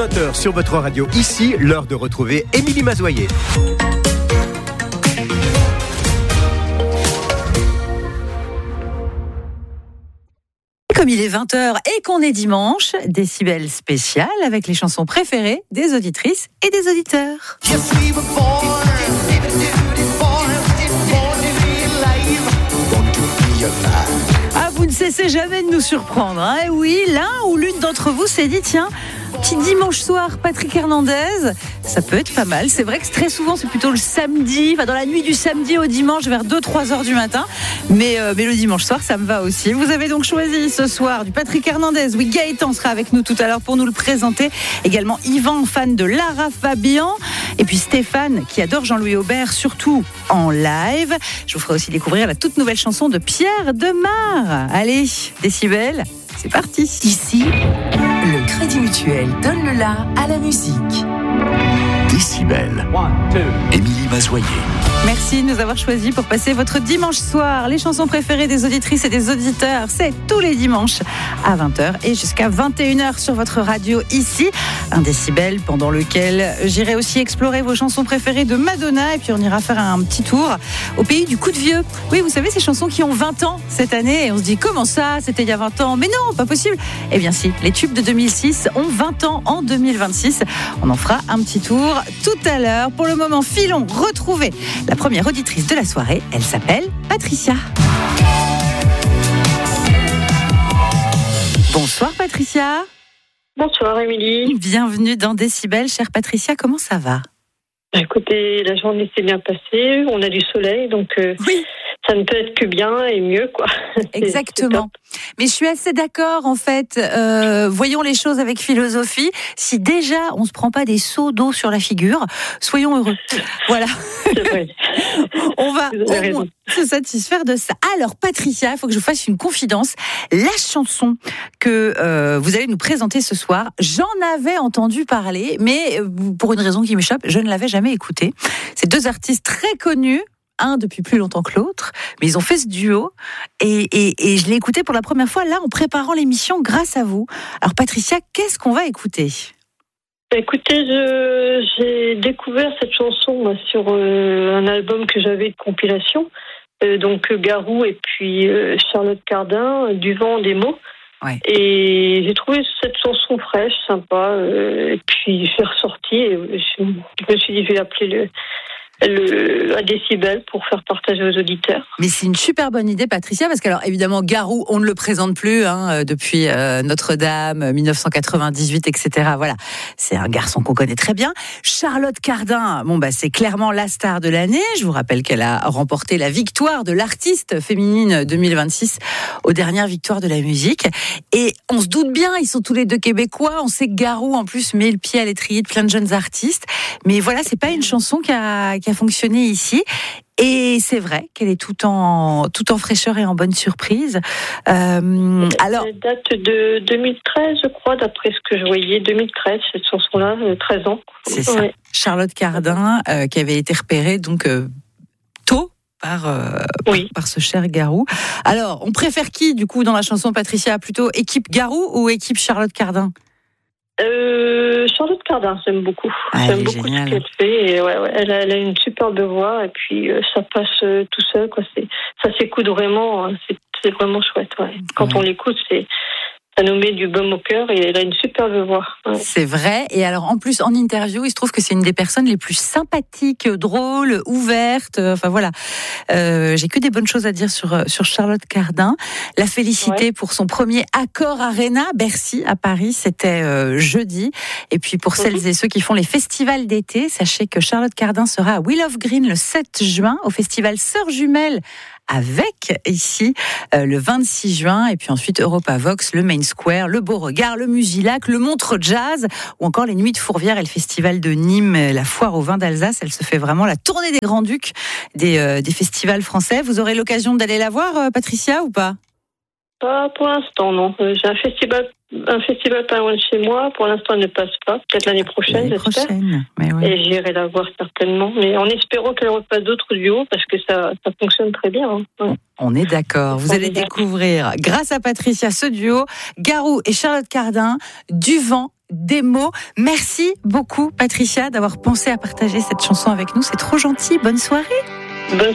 20h sur votre radio. Ici, l'heure de retrouver Émilie Mazoyer. Comme il est 20h et qu'on est dimanche, Décibel spécial avec les chansons préférées des auditrices et des auditeurs. Ah, vous ne cessez jamais de nous surprendre, hein? Et oui, l'un ou l'une d'entre vous s'est dit, tiens, petit dimanche soir, Patrick Hernandez, ça peut être pas mal. C'est vrai que très souvent, c'est plutôt le samedi, dans la nuit du samedi au dimanche, vers 2-3 heures du matin. Mais le dimanche soir, ça me va aussi. Vous avez donc choisi ce soir du Patrick Hernandez. Oui, Gaëtan sera avec nous tout à l'heure pour nous le présenter. Également Yvan, fan de Lara Fabian. Et puis Stéphane, qui adore Jean-Louis Aubert, surtout en live. Je vous ferai aussi découvrir la toute nouvelle chanson de Pierre Demar. Allez, Décibel, c'est parti. Ici, le Crédit Mutuel donne le la à la musique. Décibel. Émilie Mazoyer. Merci de nous avoir choisis pour passer votre dimanche soir. Les chansons préférées des auditrices et des auditeurs, c'est tous les dimanches à 20h et jusqu'à 21h sur votre radio ici. Un décibel pendant lequel j'irai aussi explorer vos chansons préférées de Madonna et puis on ira faire un petit tour au pays du coup de vieux. Oui, vous savez, ces chansons qui ont 20 ans cette année et on se dit comment ça, c'était il y a 20 ans? Mais non, pas possible. Eh bien si, les tubes de 2006 ont 20 ans en 2026. On en fera un petit tour tout à l'heure. Pour le moment, filons retrouver la première auditrice de la soirée. Elle s'appelle Patricia. Bonsoir Patricia. Bonsoir Émilie. Bienvenue dans Décibel. Chère Patricia, comment ça va? Écoutez, la journée s'est bien passée, on a du soleil, donc oui. Ça ne peut être que bien et mieux, quoi. Exactement. Mais je suis assez d'accord, en fait. Voyons les choses avec philosophie. Si déjà on se prend pas des seaux d'eau sur la figure, soyons heureux. Voilà. C'est vrai. On va au moins se satisfaire de ça. Alors, Patricia, il faut que je vous fasse une confidence. La chanson que vous allez nous présenter ce soir, j'en avais entendu parler, mais pour une raison qui m'échappe, je ne l'avais jamais écoutée. C'est deux artistes très connus. Un depuis plus longtemps que l'autre, mais ils ont fait ce duo et je l'ai écouté pour la première fois là en préparant l'émission grâce à vous. Alors Patricia, qu'est-ce qu'on va écouter? Écoutez, j'ai découvert cette chanson sur un album que j'avais de compilation, donc Garou et puis Charlotte Cardin, Du vent, des mots. Ouais. Et j'ai trouvé cette chanson fraîche, sympa, et puis je l'ai ressortie et je me suis dit je vais appeler à Décibel pour faire partager aux auditeurs. Mais c'est une super bonne idée, Patricia, parce que alors évidemment Garou, on ne le présente plus depuis Notre-Dame, 1998, etc. Voilà, c'est un garçon qu'on connaît très bien. Charlotte Cardin, c'est clairement la star de l'année. Je vous rappelle qu'elle a remporté la victoire de l'artiste féminine 2026 aux dernières victoires de la musique. Et on se doute bien, ils sont tous les deux québécois. On sait que Garou en plus met le pied à l'étrier de plein de jeunes artistes. Mais voilà, c'est pas une chanson qui a fonctionné ici. Et c'est vrai qu'elle est tout en fraîcheur et en bonne surprise. Alors, elle date de 2013, je crois, d'après ce que je voyais. 2013, cette chanson-là, 13 ans. C'est ça. Ouais. Charlotte Cardin, qui avait été repérée donc tôt par ce cher Garou. Alors, on préfère qui, du coup, dans la chanson, Patricia? Plutôt équipe Garou ou équipe Charlotte Cardin? Charlotte Cardin, j'aime beaucoup. J'aime beaucoup génial. ce qu'elle fait. Et elle a une superbe voix et puis ça passe tout seul. Ça s'écoute vraiment. C'est vraiment chouette. Ouais. Quand on l'écoute, ça nous met du baume au cœur et elle a une superbe voix. Ouais. C'est vrai. Et alors, en plus, en interview, il se trouve que c'est une des personnes les plus sympathiques, drôles, ouvertes. Enfin, voilà. J'ai que des bonnes choses à dire sur Charlotte Cardin. La féliciter pour son premier Accor Arena, Bercy, à Paris. C'était jeudi. Et puis, pour celles et ceux qui font les festivals d'été, sachez que Charlotte Cardin sera à Wheel of Green le 7 juin, au festival Sœurs Jumelles, avec ici le 26 juin et puis ensuite Europa Vox, le Main Square, le Beauregard, le Musilac, le Montreux Jazz ou encore les Nuits de Fourvière et le festival de Nîmes, la foire au vin d'Alsace. Elle se fait vraiment la tournée des Grands-Ducs des festivals français. Vous aurez l'occasion d'aller la voir, Patricia, ou pas? Pas pour l'instant, non. J'ai un festival pas loin de chez moi. Pour l'instant, elle ne passe pas. Peut-être l'année prochaine, j'espère. Mais ouais. Et j'irai la voir certainement. Mais en espérant qu'elle repasse d'autres duos, parce que ça fonctionne très bien. Ouais. On est d'accord. Vous allez découvrir, grâce à Patricia, ce duo, Garou et Charlotte Cardin, Du vent, des mots. Merci beaucoup, Patricia, d'avoir pensé à partager cette chanson avec nous. C'est trop gentil. Bonne soirée.